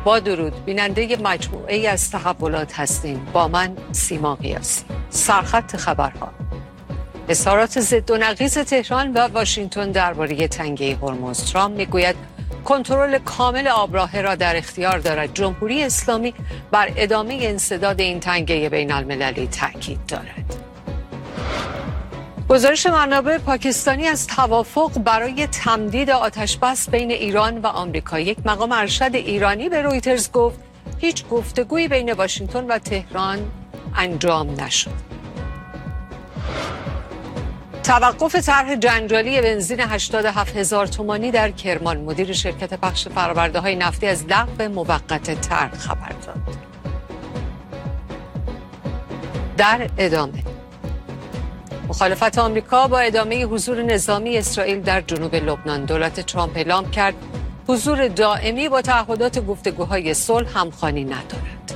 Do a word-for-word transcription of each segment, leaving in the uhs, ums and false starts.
با درود، بیننده مجموعه از تحولات هستیم. با من سیما قیاسی. سرخط خبرها: اظهارات ضد و نقیض تهران و واشنگتن درباره تنگه هرمز. ترامپ میگوید کنترل کامل آبراهه را در اختیار دارد. جمهوری اسلامی بر ادامه انسداد این تنگه بین المللی تاکید دارد. گزارش منابع پاکستانی از توافق برای تمدید آتشبس بین ایران و آمریکا. یک مقام ارشد ایرانی به رویترز گفت هیچ گفتگویی بین واشنگتن و تهران انجام نشد. توقف طرح جنجالی بنزین هشتاد و هفت هزار تومانی در کرمان. مدیر شرکت پخش فرآورده‌های نفتی از لغو موقت طرح خبر داد. در ادامه، مخالفت آمریکا با ادامه حضور نظامی اسرائیل در جنوب لبنان. دولت ترامپ اعلام کرد حضور دائمی با تعهدات گفتگوهای صلح همخوانی ندارد.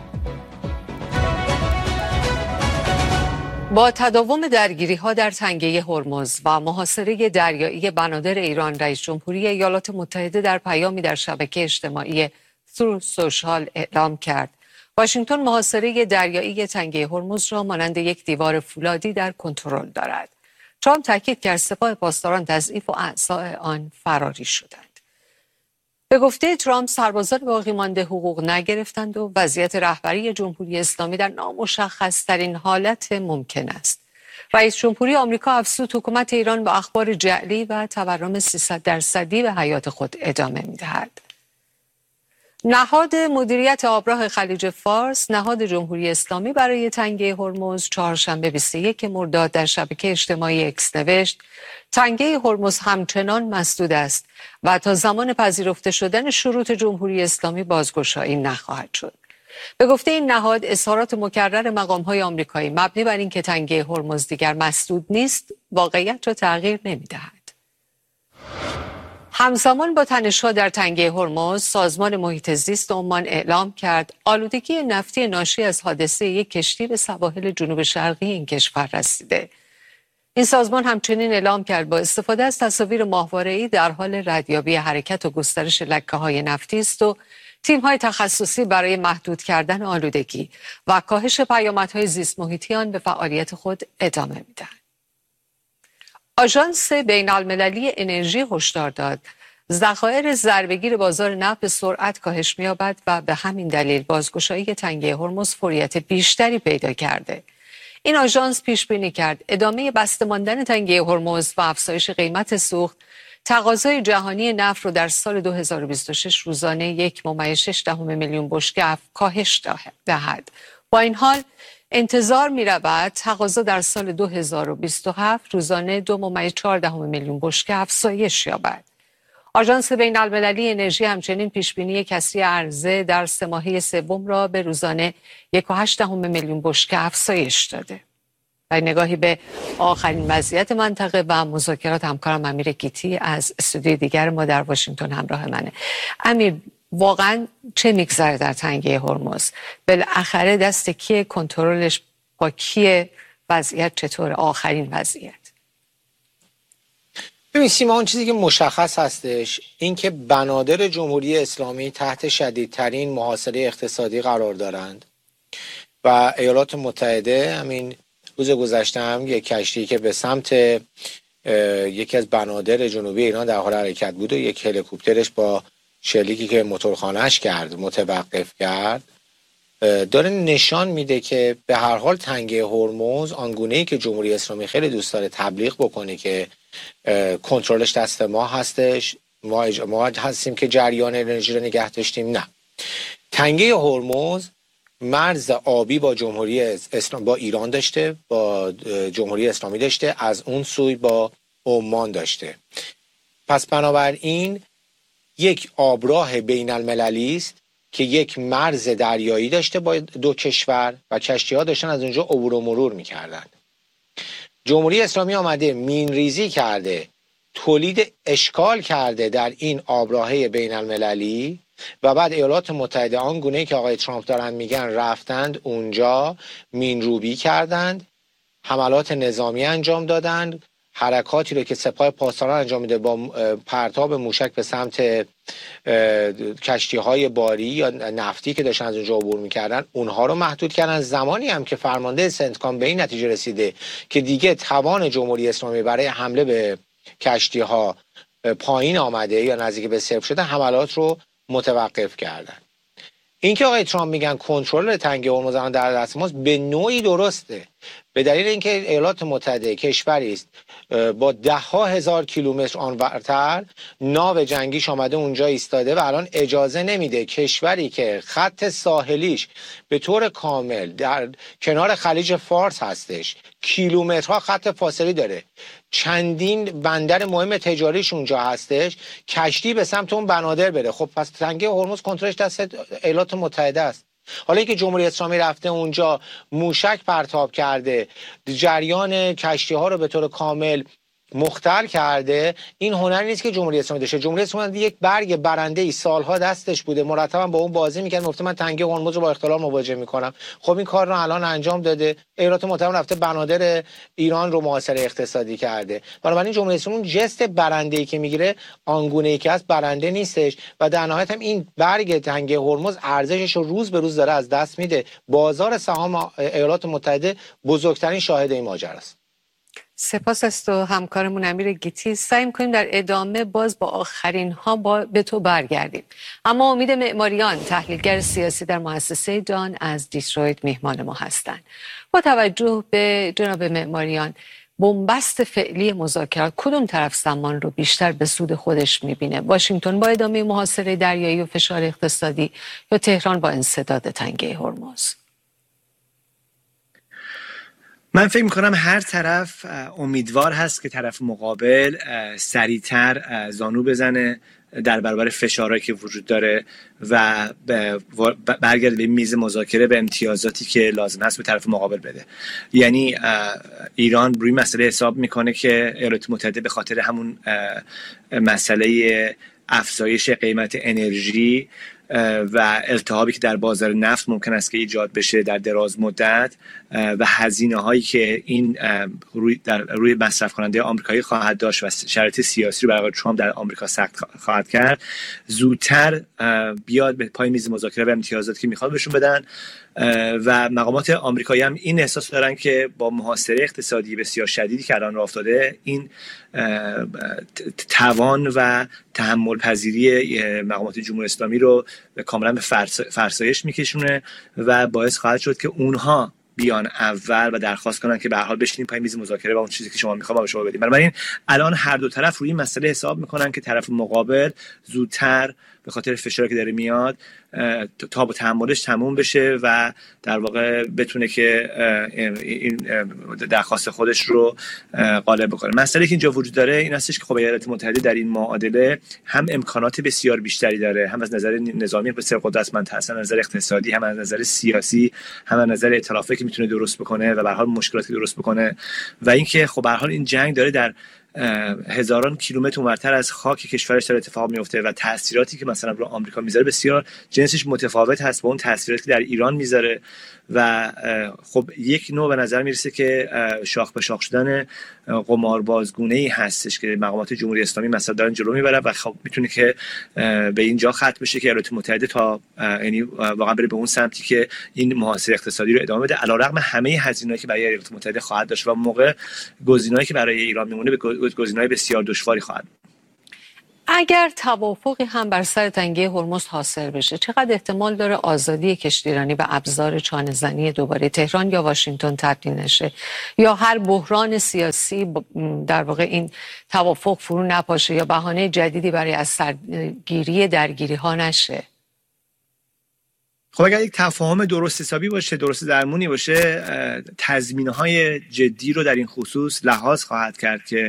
با تداوم درگیری‌ها در تنگه هرمز و محاصره دریایی بنادر ایران، رئیس جمهوری ایالات متحده در پیامی در شبکه اجتماعی ترو سوشال اعلام کرد واشنگتن محاصره دریایی تنگه هرمز را مانند یک دیوار فولادی در کنترل دارد. ترامپ تاکید کرد سپاه پاسداران تضعیف و اعضای آن فراری شدند. به گفته ترامپ، سربازان باقی مانده حقوق نگرفتند و وضعیت رهبری جمهوری اسلامی در نامشخص ترین حالت ممکن است. رئیس جمهوری آمریکا افزود حکومت ایران با اخبار جعلی و تورم سیصد درصدی به حیات خود ادامه می‌دهد. نهاد مدیریت آبراه خلیج فارس، نهاد جمهوری اسلامی برای تنگه هرمز، چهارشنبه بیست و یک مرداد در شبکه اجتماعی اکس نوشت تنگه هرمز همچنان مسدود است و تا زمان پذیرفته شدن شروط جمهوری اسلامی بازگشایی نخواهد شد. به گفته این نهاد، اظهارات مکرر مقام‌های آمریکایی مبنی بر اینکه تنگه هرمز دیگر مسدود نیست، واقعیت را تغییر نمی‌دهد. همزمان با تنش‌ها در تنگه هرمز، سازمان محیط زیست عمان اعلام کرد آلودگی نفتی ناشی از حادثه یک کشتی به سواحل جنوب شرقی این کشور رسیده. این سازمان همچنین اعلام کرد با استفاده از تصاویر ماهواره‌ای در حال ردیابی حرکت و گسترش لکه‌های نفتی است و تیم‌های تخصصی برای محدود کردن آلودگی و کاهش پیامدهای زیست محیطی آن به فعالیت خود ادامه می‌دهند. آژانس بین‌المللی انرژی هشدار داد ذخایر ضربه‌گیر بازار نفت به سرعت کاهش می‌یابد و به همین دلیل بازگشایی تنگه هرمز فوریت بیشتری پیدا کرده. این آژانس پیش بینی کرد ادامه بسته ماندن تنگه هرمز و افزایش قیمت سوخت تقاضای جهانی نفت را در سال دو هزار و بیست و شش روزانه یک ممیز شش دهم میلیون بشکه کاهش دهد. با این حال انتظار می رود تقاضا در سال دو هزار و بیست و هفت روزانه دو ممیز چهار دهم میلیون بشکه افزایش یابد. آژانس بین المللی انرژی همچنین پیش بینی کسری عرضه در سه ماهه سوم را به روزانه یک و هشت دهم میلیون بشکه افزایش داده. و نگاهی به آخرین وضعیت منطقه و مذاکرات، همکارم امیر گیتی از استودیوی دیگر ما در واشنگتن همراه منه. امیر، واقعا چه میگذره در تنگه هرمز؟ بالاخره دست کیه؟ کنترلش با کیه؟ وضعیت چطوره؟ آخرین وضعیت. ببین سیما، اون چیزی که مشخص هستش این که بنادر جمهوری اسلامی تحت شدیدترین محاصره اقتصادی قرار دارند و ایالات متحده همین روز گذشته هم یک کشتی که به سمت یکی از بنادر جنوبی ایران در حال حرکت بود و یک هلیکوپترش با شلیکی که موتورخانه‌اش کرد متوقف کرد، داره نشان میده که به هر حال تنگه هرمز آنگونه‌ای که جمهوری اسلامی خیلی دوست داره تبلیغ بکنه که کنترلش دست ما هستش، ما, ما هستیم که جریان انرژی رو نگه داشتیم. نه، تنگه هرمز مرز آبی با جمهوری اسلام با ایران داشته، با جمهوری اسلامی داشته، از اون سوی با عمان داشته. پس بنابراین یک آبراه بین المللی است که یک مرز دریایی داشته با دو کشور و کشتی ها داشتن از اونجا عبور و مرور میکردن. جمهوری اسلامی آمده مین ریزی کرده، تولید اشکال کرده در این آبراهه بین المللی و بعد ایالات متحده آنگونه که آقای ترامپ دارن میگن رفتند اونجا مین روبی کردند، حملات نظامی انجام دادند، حرکاتی رو که سپاه پاسداران انجام میده با پرتاب موشک به سمت کشتی های باری یا نفتی که داشتن از اونجا عبور میکردن اونها رو محدود کردن. زمانی هم که فرمانده سنتکام به این نتیجه رسیده که دیگه توان جمهوری اسلامی برای حمله به کشتی ها پایین آمده یا نزدیک به صفر شده، حملات رو متوقف کردن. اینکه آقای ترامپ میگن کنترل تنگه هرمز در دست ماست به نوعی درسته، به دلیل اینکه ایالات متحده کشوری است با ده ها هزار کیلومتر آنورتر ناو جنگیش آمده اونجا ایستاده و الان اجازه نمیده کشوری که خط ساحلیش به طور کامل در کنار خلیج فارس هستش، کیلومترها خط فاصله داره، چندین بندر مهم تجاریش اونجا هستش، کشتی به سمت اون بنادر بره. خب پس تنگه هرمز کنترلش دست ایالات متحده است. حالا اینکه جمهوری اسلامی رفته اونجا موشک پرتاب کرده، جریان کشتی ها رو به طور کامل مختل کرده، این هنری نیست که جمهوری اسلامی داشته. جمهوری اسلامی یک برگ برنده ای سالها دستش بوده، مرتبا با اون بازی میکنه، گفته من تنگه هرمز رو با اختلال مواجه میکنم. خب این کار رو الان انجام داده. ایالات متحده رفته بنادر ایران رو محاصره اقتصادی کرده. بنابراین جمهوری اسلامی اون جست برنده ای که میگیره آنگونه ای که از برنده نیستش و در نهایت هم این برگ تنگه هرمز ارزشش رو روز به روز داره از دست میده. بازار سهام ایالات متحده بزرگترین شاهد این ماجرا است. سپاس از تو همکارمون امیر گیتی. سعی می‌کنیم در ادامه باز با آخرین ها با به تو برگردیم. اما امید معماریان تحلیلگر سیاسی در مؤسسه دان از دیترویت میهمان ما هستند. با توجه به جناب معماریان، بنبست فعلی مذاکرات کدوم طرف زمان رو بیشتر به سود خودش می‌بینه؟ واشنگتن با ادامه محاصره دریایی و فشار اقتصادی یا تهران با انسداد تنگه هرمز؟ من فکر میکنم هر طرف امیدوار هست که طرف مقابل سریعتر زانو بزنه در برابر فشارهایی که وجود داره و برگرده به میز مذاکره به امتیازاتی که لازم هست به طرف مقابل بده. یعنی ایران روی مسئله حساب میکنه که ایالات متحده به خاطر همون مسئله افزایش قیمت انرژی و التهابی که در بازار نفت ممکن است که ایجاد بشه در دراز مدت و هزینه هایی که این روی در روی مصرف کننده آمریکایی خواهد داشت و شرایط سیاسی رو برای ترامپ در آمریکا سخت خواهد کرد، زودتر بیاد به پای میز مذاکره و امتیازاتی که میخواد بهشون بدن. و مقامات آمریکایی هم این احساس دارن که با محاصره اقتصادی بسیار شدیدی که الان راه افتاده، این توان و تحمل پذیری مقامات جمهوری اسلامی رو کاملا به فرسایش میکشونه و باعث خواهد شد که اونها بیان اول و درخواست کنن که به هر حال بشینیم پای میز مذاکره و اون چیزی که شما میخوام به شما بدیم. بنابراین الان هر دو طرف روی مسئله حساب میکنن که طرف مقابل زودتر به خاطر فشاری که داره میاد تا با تحملش تموم بشه و در واقع بتونه که این درخواست خودش رو غالب بکنه. مسئله که اینجا وجود داره این هستش که خب ایالات متحده در این معادله هم امکانات بسیار بیشتری داره، هم از نظر نظامی بسیار قدرتمند هست، هم از نظر اقتصادی، هم از نظر سیاسی، هم از نظر ائتلافی که میتونه درست بکنه و به هر حال مشکلاتی درست بکنه. و اینکه خب به هر حال این جنگ داره در هزاران کیلومتر اونورتر از خاک کشورش داره اتفاق میفته و تاثیراتی که مثلا رو آمریکا میذاره بسیار جنسش متفاوت هست با اون تاثیراتی که در ایران میذاره و خب یک نوع به نظر میرسه که شاخ به شاخ شدن قماربازگونه‌ای هستش که مقامات جمهوری اسلامی مثلا دارن جلو میبرن و خب میتونه که به اینجا ختم بشه که ایالات متحده تا یعنی واقعا بره به اون سمتی که این محاصره اقتصادی رو ادامه بده علیرغم همه هزینه‌ای که برای ایالات متحده خواهد داشت و موقع گزینه‌ای که برای ایران میمونه به گزینه‌های بسیار دشواری خواهد. اگر توافقی هم بر سر تنگه هرمز حاصل بشه، چقدر احتمال داره آزادی کشتیرانی و ابزار چانه‌زنی دوباره تهران یا واشنگتن تبدیل نشه یا هر بحران سیاسی در واقع این توافق فرو نپاشه یا بهانه جدیدی برای از سرگیری درگیری ها نشه؟ خب اگر یک تفاهم درست حسابی باشه، درست درمونی باشه، تضمین‌های جدی رو در این خصوص لحاظ خواهد کرد که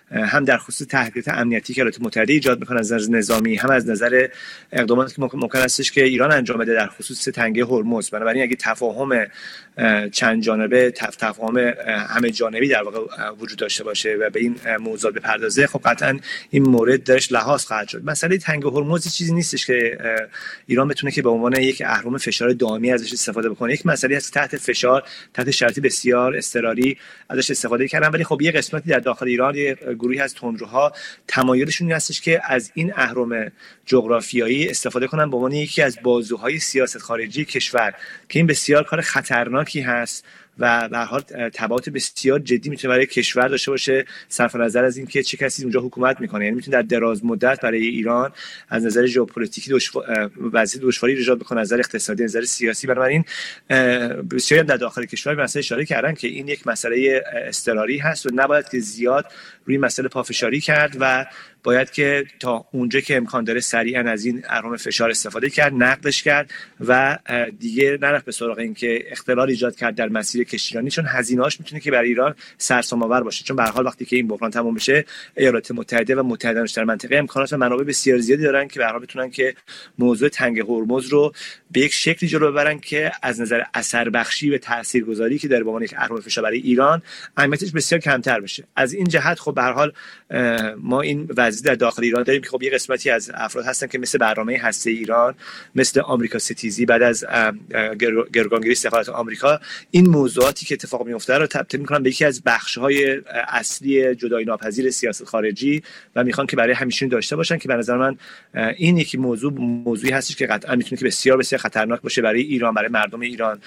هم در خصوص تهدیدات امنیتی که ایالات متحده ایجاد میکنه از نظر نظامی، هم از نظر اقداماتی که ممکن استش که ایران انجام بده در خصوص تنگه هرمز. بنابراین اگه تفاهم چند جانبه، تفاهم همه جانبی در واقع وجود داشته باشه و به این موضوع بپردازه، خب قطعا این مورد درش لحاظ خواهد شد. مسئله تنگه هرمز چیزی نیستش که ایران بتونه که به عنوان یک اهرم فشار دائمی ازش استفاده بکنه. یک مسئله است تحت فشار، تحت شرایط بسیار اضطراری ازش استفاده کردن، ولی خب یه قسمتی در داخل ایران، یه گروهی از تندروها تمایلشون این هستش که از این اهرم جغرافیایی استفاده کنن به عنوان یکی از بازوهای سیاست خارجی کشور، که این بسیار کار خطرناکی هست و به هر حال تبعات بسیار جدی میتونه برای کشور داشته باشه، صرف نظر از اینکه چه کسی اونجا حکومت میکنه. یعنی میتونه در دراز مدت برای ایران از نظر ژئوپلیتیکی وضعیت دشواری ایجاد بکنه، از نظر اقتصادی، از نظر سیاسی. بنابراین بسیار در داخل کشور به مسئله اشاره کردن که این یک مسئله اضطراری هست و نباید که زیاد روی مسئله پافشاری کرد و باید که تا اونجا که امکان داره سریعا از این اهرم فشار استفاده کرد، نقدش کرد و دیگه نرفت به سراغ این که اختلال ایجاد کرد در مسیر کشتیرانی، چون هزینه‌اش میتونه که برای ایران سرسام‌آور باشه. چون به هر حال وقتی که این بحران تمام بشه، ایالات متحده و متحدانش در منطقه امکانات و منابع بسیار زیادی دارن که به هر حال بتونن که موضوع تنگ هرمز رو به یک شکلی جلو ببرن که از نظر اثر بخشی و تاثیرگذاری که داره به عنوان یک اهرم فشار برای ایران اهمیتش بسیار کمتر بشه. از این جهت خب به هر حال ما این وضعیت در داخل ایران داریم که خب یه قسمتی از افراد هستن که مثل برنامه هسته ایران، مثل آمریکا ستیزی بعد از گروگانگیری سفارت آمریکا، این موضوعاتی که اتفاق میفته رو تبدیل میکنن به یکی از بخش‌های اصلی جدایی ناپذیر سیاست خارجی و میخوان که برای همیشه داشته باشن، که به نظر من این یکی موضوع موضوعی هستش که قطعا میتونه که بسیار بسیار خطرناک باشه برای ایران، برای مردم ایران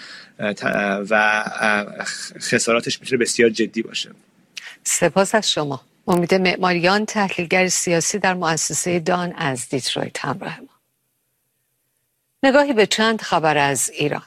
و خساراتش میتونه بسیار جدی باشه. سپاس از شما. امید معماریان، تحلیلگر سیاسی در مؤسسه دان از دیترویت، همراه ما. نگاهی به چند خبر از ایران.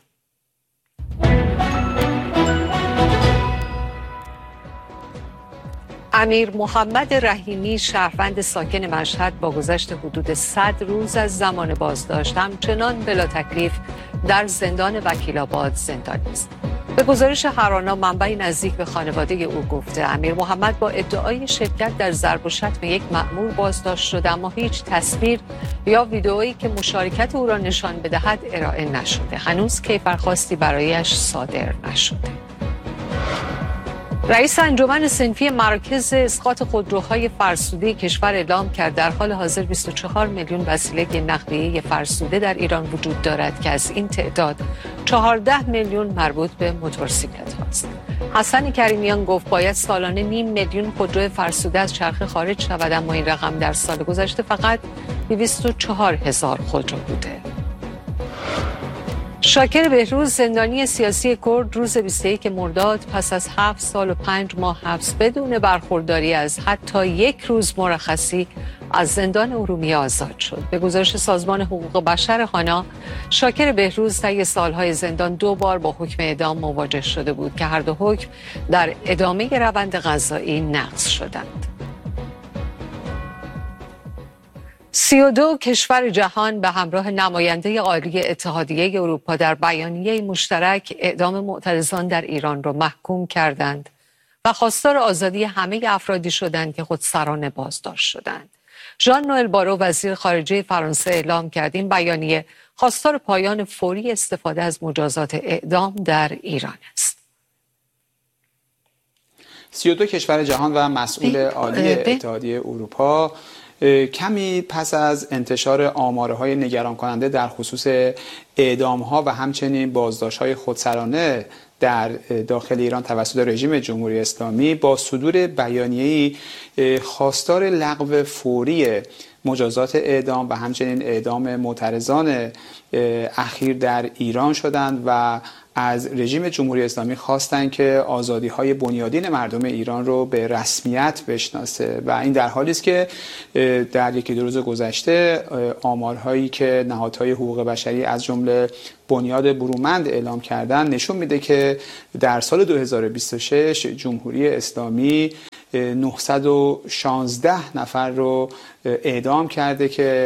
امیر محمد رحیمی، شهروند ساکن مشهد، با گذشت حدود صد روز از زمان بازداشت همچنان بلا تکلیف در زندان وکیل‌آباد زندانی است. به گزارش هرانا، منبعی نزدیک به خانواده او گفته امیر محمد با ادعای شرکت در ضرب و شتم یک مأمور بازداشت شده، اما هیچ تصویر یا ویدئویی که مشارکت او را نشان بدهد ارائه نشده. هنوز کیفرخواستی برایش صادر نشده. رئیس انجمن صنفی مراکز اسقاط خودروهای فرسوده کشور اعلام کرد در حال حاضر بیست و چهار میلیون وسیله نقلیه فرسوده در ایران وجود دارد که از این تعداد چهارده میلیون مربوط به موتورسیکلت هاست. حسن کریمیان گفت باید سالانه نیم میلیون خودرو فرسوده از چرخه خارج شود، اما این رقم در سال گذشته فقط دویست و چهار هزار خودرو بوده. شاکر بهروز، زندانی سیاسی کرد، روز بیست و یکم مرداد پس از هفت سال و پنج ماه حبس بدون برخورداری از حتی یک روز مرخصی از زندان ارومیه آزاد شد. به گزارش سازمان حقوق بشر هانا، شاکر بهروز طی سالهای زندان دو بار با حکم اعدام مواجه شده بود که هر دو حکم در ادامه روند قضایی نقض شدند. سی و دو کشور جهان به همراه نماینده عالی اتحادیه اروپا در بیانیه مشترک اعدام معترضان در ایران را محکوم کردند و خواستار آزادی همه افرادی شدند که خودسرانه بازداشت شدند. ژان نوئل بارو، وزیر خارجه فرانسه، اعلام کرد این بیانیه خواستار پایان فوری استفاده از مجازات اعدام در ایران است. سی و دو کشور جهان و مسئول عالی اتحادیه اروپا کمی پس از انتشار آمارهای نگران کننده در خصوص اعدام‌ها و همچنین بازداشت‌های خودسرانه در داخل ایران توسط رژیم جمهوری اسلامی با صدور بیانیه‌ای خواستار لغو فوری مجازات اعدام و همچنین اعدام معترضان اخیر در ایران شدند و از رژیم جمهوری اسلامی خواستند که آزادی‌های بنیادین مردم ایران رو به رسمیت بشناسه و این در حالی است که در یکی دو روز گذشته آمارهایی که نهادهای حقوق بشری از جمله بنیاد برومند اعلام کردن نشون میده که در سال دو هزار و بیست و شش جمهوری اسلامی نهصد و شانزده نفر رو اعدام کرده که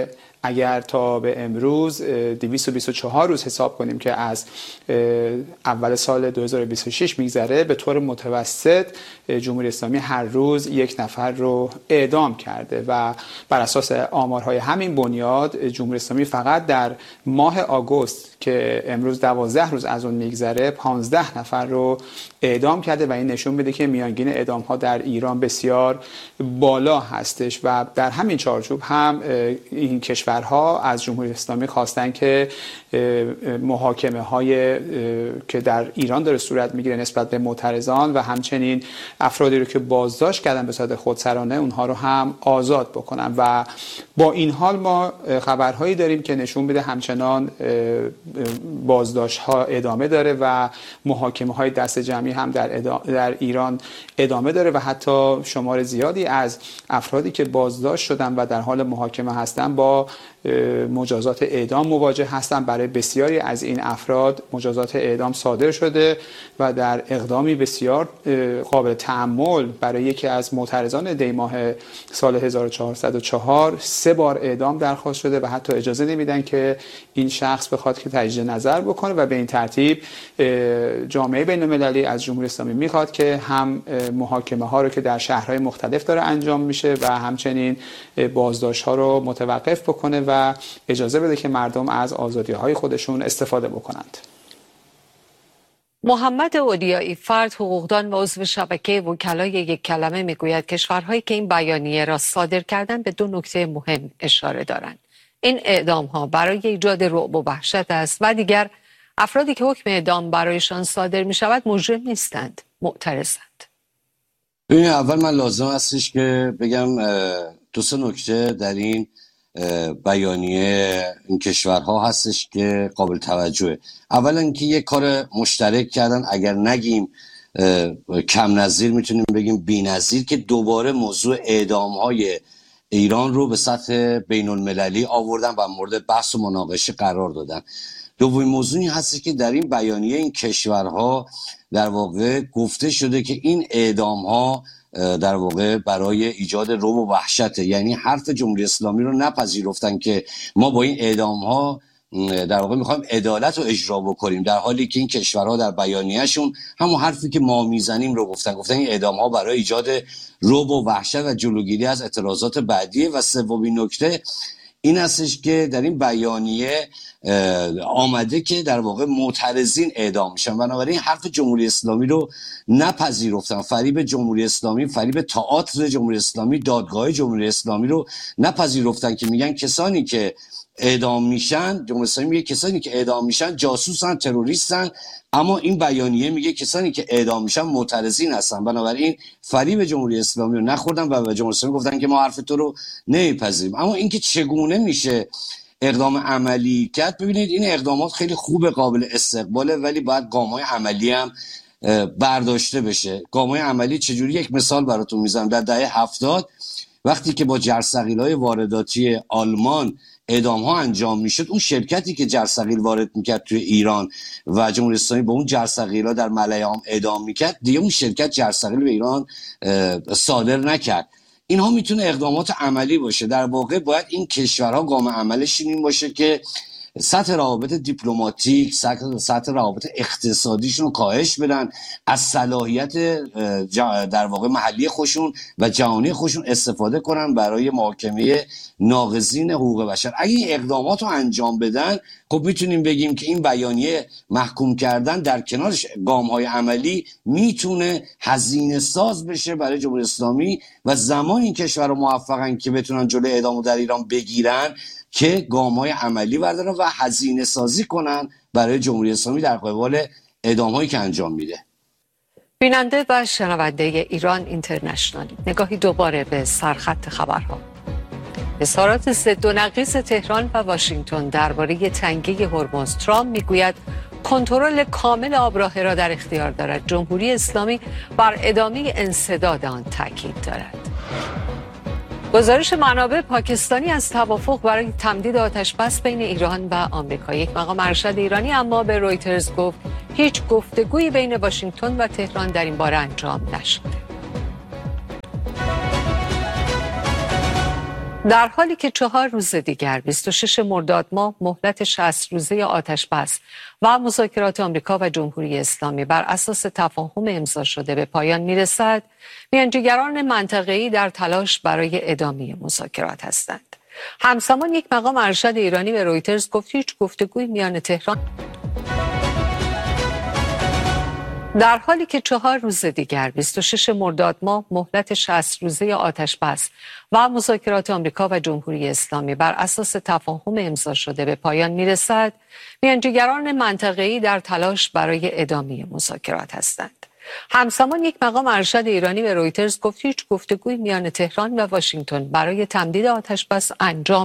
اگر تا به امروز دویست و بیست و چهار روز حساب کنیم که از اول سال دو هزار و بیست و شش میگذره، به طور متوسط جمهوری اسلامی هر روز یک نفر رو اعدام کرده و بر اساس آمارهای همین بنیاد جمهوری اسلامی فقط در ماه آگوست که امروز دوازده روز از اون میگذره پانزده نفر رو اعدام کرده و این نشون میده که میانگین اعدام ها در ایران بسیار بالا هستش و در همین چارچوب هم این کشورها از جمهوری اسلامی خواستن که محاکمه های که در ایران داره صورت میگیره نسبت به معترضان و همچنین افرادی رو که بازداشت کردن به صورت خودسرانه اونها رو هم آزاد بکنن و با این حال ما خبرهایی داریم که نشون میده همچنان بازداشت ها ادامه داره و محاکمه های دست جمعی هم در, در ایران ادامه داره و حتی شمار زیادی از افرادی که بازداشت شدن و در حال محاکمه هستن با مجازات اعدام مواجه هستن. برای بسیاری از این افراد مجازات اعدام صادر شده و در اقدامی بسیار قابل تأمل برای یکی از معترضان دی ماه سال هزار و چهارصد و چهار سه بار اعدام درخواست شده و حتی اجازه نمیدن که این شخص بخواد که تجدید نظر بکنه و به این ترتیب جامعه بین‌المللی از جمهوری اسلامی میخواد که هم محاکمه ها رو که در شهرهای مختلف داره انجام میشه و همچنین بازداشت ها رو متوقف بکنه و اجازه بده که مردم از آزادی های خودشون استفاده بکنند. محمد اولیایی فرد حقوقدان و عضو شبکه وکلای یک کلمه میگوید کشورهایی که این بیانیه را صادر کردن به دو نکته مهم اشاره دارند. این اعدام ها برای ایجاد رعب و وحشت است و دیگر افرادی که حکم اعدام برایشان صادر می شود مجرم نیستند، معترضند. ببین اول من لازم هستش که بگم دو سه نکته در این بیانیه این کشورها هستش که قابل توجهه. اولا اینکه یک کار مشترک کردن، اگر نگیم کم نظیر میتونیم بگیم بی‌نظیر، که دوباره موضوع اعدام های ایران رو به سطح بین المللی آوردن و مورد بحث و مناقشه قرار دادن. دومین موضوعی هست که در این بیانیه این کشورها در واقع گفته شده که این اعدام ها در واقع برای ایجاد رعب و وحشت، یعنی حرف جمهوری اسلامی رو نپذیرفتن که ما با این اعدام ها در واقع میخوایم عدالت رو اجرا بکنیم، در حالی که این کشورها در بیانیه‌شون همون حرفی که ما میزنیم رو گفتن گفتن این اعدام ها برای ایجاد رعب و وحشت و جلوگیری از اعتراضات بعدیه. و سومین نکته این هستش که در این بیانیه آمده که در واقع معترضین اعدام میشن، بنابراین حرف جمهوری اسلامی رو نپذیرفتن، فریب جمهوری اسلامی، فریب تئاتر جمهوری اسلامی، دادگاه جمهوری اسلامی رو نپذیرفتن که میگن کسانی که اعدام میشن، جمهوری اسلامی میگه کسانی که اعدام میشن جاسوسن، تروریستن، اما این بیانیه میگه کسانی که اعدام میشن معترضین هستن. بنابراین فریب جمهوری اسلامی رو نخوردن و به جمهوری اسلامی گفتن که ما حرف تو رو نمیپذیریم. اما اینکه چگونه میشه اقدام عملی کرد، ببینید این اقدامات خیلی خوب، قابل استقباله، ولی باید گام‌های عملی هم برداشته بشه. گام‌های عملی چجوری؟ یک مثال براتون میزنم. در دهه هفتاد وقتی که با جرثقیل‌های وارداتی آلمان اعدام ها انجام میشد، اون شرکتی که جرثقیل وارد میکرد توی ایران و جمهوری اسلامی با اون جرثقیل ها در ملعام اعدام میکرد، دیگه اون شرکت جرثقیل به ایران صادر نکرد. اینها میتونه اقدامات عملی باشه. در واقع باید این کشورها گام عملشون این باشه که سطح روابط دیپلماتیک، سطح روابط اقتصادیشون رو کاهش بدن، از صلاحیت در واقع محلی خودشون و جهانی خودشون استفاده کنن برای محاکمه ناقضین حقوق بشر. اگه این اقدامات رو انجام بدن، خب میتونیم بگیم که این بیانیه محکوم کردن در کنارش گام‌های عملی میتونه هزینه ساز بشه برای جمهوری اسلامی و زمان این کشور رو موفقن که بتونن جلوی اعدام در ایران بگیرن که گام‌های عملی بردارن و هزینه سازی کنن برای جمهوری اسلامی در قبال اعدام‌هایی که انجام میده. بیننده و شنونده ایران اینترنشنال، نگاهی دوباره به سرخط خبرها. اظهارات ضد و نقیض تهران و واشنگتن درباره تنگه هرمز. ترامپ میگوید کنترل کامل آبراهه را در اختیار دارد. جمهوری اسلامی بر ادامه انسداد آن تاکید دارد. گزارش منابع پاکستانی از توافق برای تمدید آتش‌بس بین ایران و آمریکا. یک مقام ارشد ایرانی اما به رویترز گفت هیچ گفتگویی بین واشنگتن و تهران در این باره انجام نشده. در حالی که چهار روز دیگر بیست و شش مرداد ماه مهلت شصت روزه آتش‌بس و مذاکرات آمریکا و جمهوری اسلامی بر اساس تفاهم امضا شده به پایان میرسد، میانجیگران منطقه‌ای در تلاش برای ادامه مذاکرات هستند. همزمان یک مقام ارشد ایرانی به رویترز گفت هیچ گفتگوی میان تهران در حالی که چهار روز دیگر بیست و شش مرداد ماه مهلت شصت روزه آتش‌بس و مذاکرات آمریکا و جمهوری اسلامی بر اساس تفاهم امضا شده به پایان میرسد، میانجیگران منطقه‌ای در تلاش برای ادامه مذاکرات هستند. همزمان یک مقام ارشد ایرانی به رویترز گفت هیچ گفتگوی میان تهران و واشنگتن برای تمدید آتش‌بس انجام